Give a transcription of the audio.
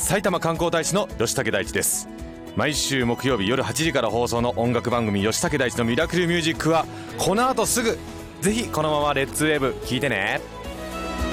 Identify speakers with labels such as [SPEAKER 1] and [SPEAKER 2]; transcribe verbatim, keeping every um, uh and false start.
[SPEAKER 1] 埼玉観光大使の吉武大地です。毎週木曜日夜はちじから放送の音楽番組吉武大地のミラクルミュージックはこの後すぐ。ぜひこのままレッツウェーブ聞いてね。